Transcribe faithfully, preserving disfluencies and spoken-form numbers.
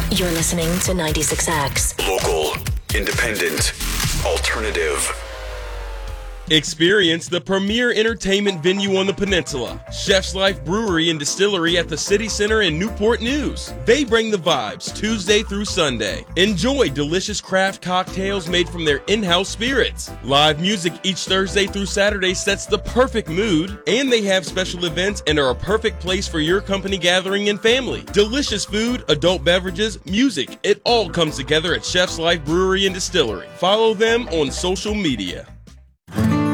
You're listening to ninety-six X. Local, independent, alternative. Experience the premier entertainment venue on the peninsula, Chef's Life Brewery and Distillery at the City Center in Newport News. They bring the vibes Tuesday through Sunday. Enjoy delicious craft cocktails made from their in-house spirits. Live music each Thursday through Saturday sets the perfect mood, and they have special events and are a perfect place for your company gathering and family. Delicious food, adult beverages, music, it all comes together at Chef's Life Brewery and Distillery. Follow them on social media.